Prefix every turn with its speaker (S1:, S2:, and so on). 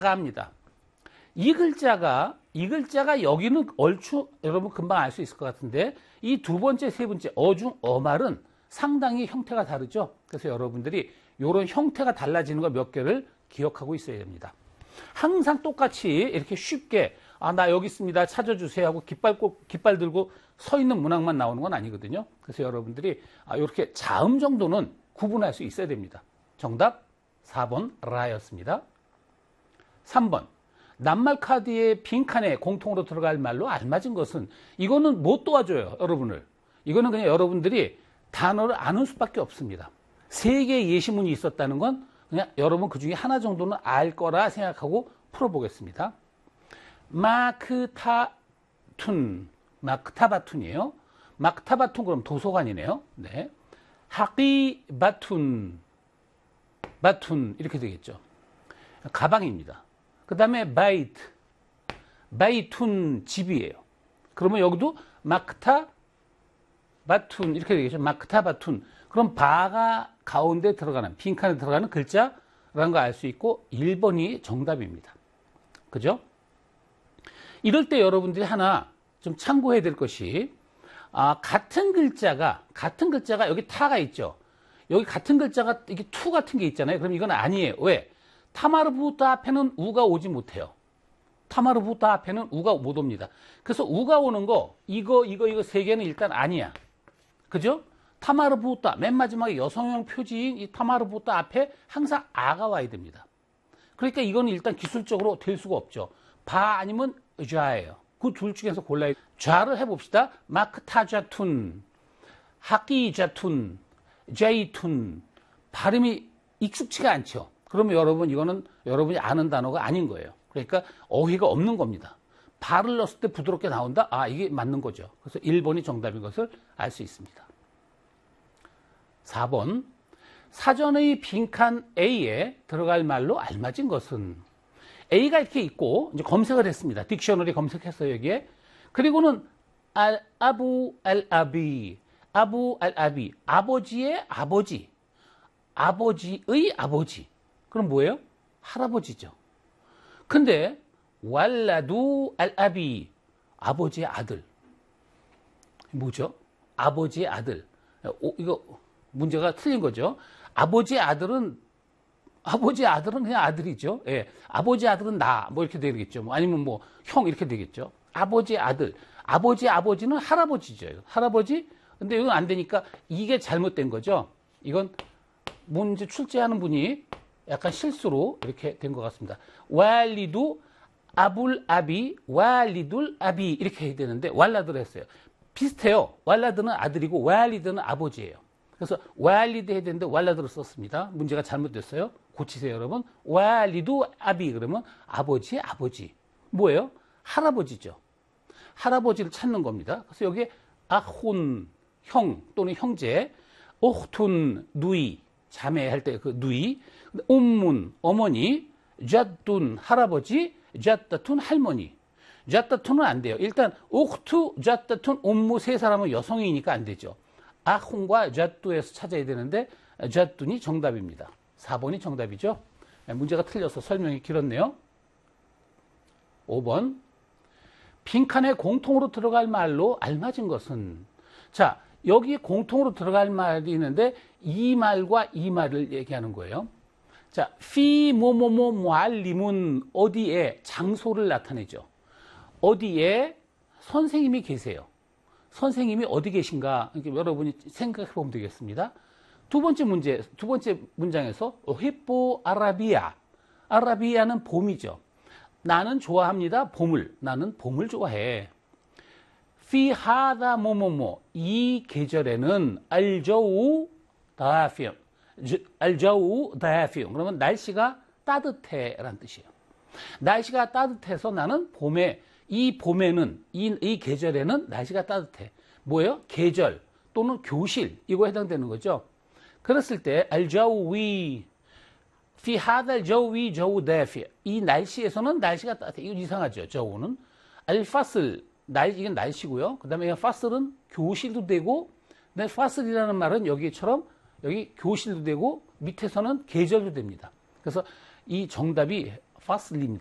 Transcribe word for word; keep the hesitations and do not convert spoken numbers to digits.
S1: 합니다. 이 글자가 이 글자가 여기는 얼추 여러분 금방 알 수 있을 것 같은데 이 두 번째, 세 번째 어중 어말은 상당히 형태가 다르죠. 그래서 여러분들이 이런 형태가 달라지는 거 몇 개를 기억하고 있어야 됩니다. 항상 똑같이 이렇게 쉽게 아, 나 여기 있습니다. 찾아주세요 하고 깃발 꼭 깃발 들고 서 있는 문항만 나오는 건 아니거든요. 그래서 여러분들이 아, 이렇게 자음 정도는 구분할 수 있어야 됩니다. 정답 사 번 라였습니다. 삼 번 낱말 카드의 빈칸에 공통으로 들어갈 말로 알맞은 것은 이거는 못 도와줘요. 여러분을. 이거는 그냥 여러분들이 단어를 아는 수밖에 없습니다. 세 개의 예시문이 있었다는 건 그냥 여러분 그 중에 하나 정도는 알 거라 생각하고 풀어보겠습니다. 마크타툰, 마크타바툰이에요. 마크타바툰 그럼 도서관이네요. 네. 하기바툰, 바툰 이렇게 되겠죠. 가방입니다. 그 다음에 바이트, 바이툰 집이에요. 그러면 여기도 마크타 바툰 이렇게 되겠죠. 마크타 바툰. 그럼 바가 가운데 들어가는 빈칸에 들어가는 글자라는 거 알 수 있고 일 번이 정답입니다. 그죠? 이럴 때 여러분들이 하나 좀 참고해야 될 것이 아, 같은 글자가 같은 글자가 여기 타가 있죠. 여기 같은 글자가 이게 투 같은 게 있잖아요. 그럼 이건 아니에요. 왜? 타마르부타 앞에는 우가 오지 못해요. 타마르부타 앞에는 우가 못 옵니다. 그래서 우가 오는 거 이거 이거 이거 세 개는 일단 아니야. 그죠? 타마르부타 맨 마지막에 여성형 표지인 이 타마르부타 앞에 항상 아가 와야 됩니다. 그러니까 이거는 일단 기술적으로 될 수가 없죠. 바 아니면 좌예요. 그 둘 중에서 골라야 돼요. 좌를 해봅시다. 마크타자툰, 하기자툰, 제이툰. 발음이 익숙치가 않죠. 그러면 여러분 이거는 여러분이 아는 단어가 아닌 거예요. 그러니까 어휘가 없는 겁니다. 발을 넣었을 때 부드럽게 나온다? 아, 이게 맞는 거죠. 그래서 일 번이 정답인 것을 알 수 있습니다. 사 번 사전의 빈칸 A에 들어갈 말로 알맞은 것은 A가 이렇게 있고 이제 검색을 했습니다. 딕셔너리 검색했어요 여기에. 그리고는 알 아부 알 아비 아부 알 아비 아버지의 아버지 아버지의 아버지. 그럼 뭐예요? 할아버지죠. 근데 왈라두 알 아비 아버지의 아들. 뭐죠? 아버지의 아들. 오, 이거 문제가 틀린 거죠. 아버지의 아들은 아버지의 아들은 그냥 아들이죠. 예. 아버지의 아들은 나 뭐 이렇게 되겠죠. 뭐 아니면 뭐 형 이렇게 되겠죠. 아버지의 아들. 아버지의 아버지는 할아버지죠. 할아버지. 근데 이건 안 되니까 이게 잘못된 거죠. 이건 문제 출제하는 분이 약간 실수로 이렇게 된 것 같습니다. 왈리두 아불 아비 왈리둘 아비 이렇게 해야 되는데 왈라드를 했어요. 비슷해요. 왈라드는 아들이고 왈리드는 아버지예요. 그래서 왈리드 해야 되는데 왈라드를 썼습니다. 문제가 잘못됐어요. 고치세요 여러분. 왈리두 아비 그러면 아버지의 아버지. 뭐예요? 할아버지죠. 할아버지를 찾는 겁니다. 그래서 여기에 아혼 형 또는 형제, 오흐툰 누이 자매 할 때 그 누이, 옴문 어머니, 잣둔 할아버지, 잣다툰 할머니. 잣다툰은 안 돼요. 일단 오흐투, 잣다툰, 옴무 세 사람은 여성이니까 안 되죠. 아혼과 잣두에서 찾아야 되는데 잣둔이 정답입니다. 사 번이 정답이죠. 문제가 틀려서 설명이 길었네요. 오 번 빈칸에 공통으로 들어갈 말로 알맞은 것은 자 여기 공통으로 들어갈 말이 있는데 이 말과 이 말을 얘기하는 거예요. 자, 피 뭐뭐뭐 무알림은 어디에 장소를 나타내죠. 어디에 선생님이 계세요. 선생님이 어디 계신가 이렇게 여러분이 생각해 보면 되겠습니다. 두 번째 문제, 두 번째 문장에서 히포 아라비아. 아라비아는 봄이죠. 나는 좋아합니다. 봄을. 나는 봄을 좋아해. 피 하다 뭐뭐뭐 이 계절에는 알저우 다피움. 알저우 다피움. 그러면 날씨가 따뜻해라는 뜻이에요. 날씨가 따뜻해서 나는 봄에 이 봄에는 이, 이 계절에는 날씨가 따뜻해. 뭐예요? 계절 또는 교실 이거 해당되는 거죠. 그랬을 때 알저우위 피 하다 저위 저우 다피 이 날씨에서는 날씨가 따뜻해. 이거 이상하죠. 저우는 알파슬 날 이건 날씨고요. 그다음에 파슬은 교실도 되고, 근데 파슬이라는 말은 여기처럼 여기 교실도 되고 밑에서는 계절도 됩니다. 그래서 이 정답이 파슬리입니다.